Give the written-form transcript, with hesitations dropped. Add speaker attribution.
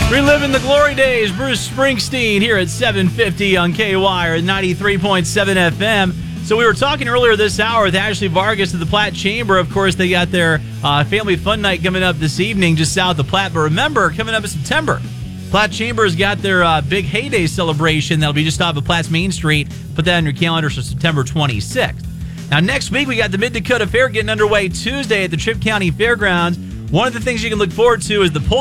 Speaker 1: Reliving the glory days, Bruce Springsteen here at 750 on KWIRE at 93.7 FM. So we were talking earlier this hour with Ashley Vargas of the Platte Chamber. Of course, they got their family fun night coming up this evening just south of Platte. But remember, coming up in September, Platte Chamber's got their big heyday celebration that'll be just off of Platte's Main Street. Put that on your calendars for September 26th. Now, next week, we got the Mid-Dakota Fair getting underway Tuesday at the Tripp County Fairgrounds. One of the things you can look forward to is the